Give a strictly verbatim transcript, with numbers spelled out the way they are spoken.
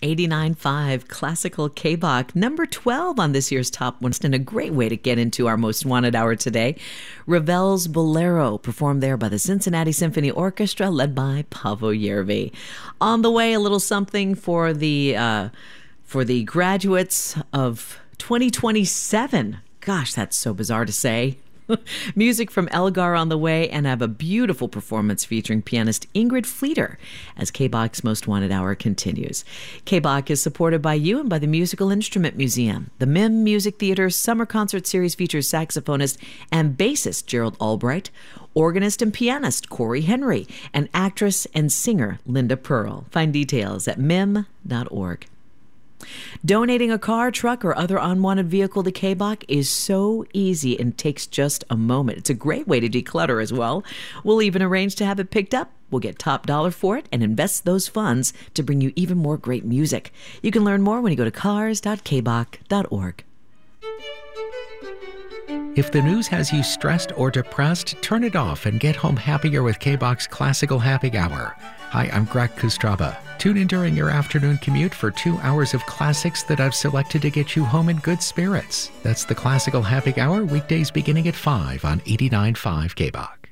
eighty-nine point five Classical K-Bach, number twelve on this year's Top one, and a great way to get into our most wanted hour today. Ravel's Bolero, performed there by the Cincinnati Symphony Orchestra, led by Paavo Järvi. On the way, a little something for the uh, for the graduates of twenty twenty-seven. Gosh, that's so bizarre to say. Music from Elgar on the way, and I have a beautiful performance featuring pianist Ingrid Fleeter as K-Bach's Most Wanted Hour continues. K-Bach is supported by you and by the Musical Instrument Museum. The M I M Music Theater's Summer Concert Series features saxophonist and bassist Gerald Albright, organist and pianist Corey Henry, and actress and singer Linda Pearl. Find details at mim dot org. Donating a car, truck, or other unwanted vehicle to K-Bach is so easy and takes just a moment. It's a great way to declutter as well. We'll even arrange to have it picked up. We'll get top dollar for it and invest those funds to bring you even more great music. You can learn more when you go to cars dot k bach dot org. If the news has you stressed or depressed, turn it off and get home happier with K-Bach's Classical Happy Hour. Hi, I'm Greg Kustraba. Tune in during your afternoon commute for two hours of classics that I've selected to get you home in good spirits. That's the Classical Happy Hour, weekdays beginning at five on eighty-nine point five K-Bach.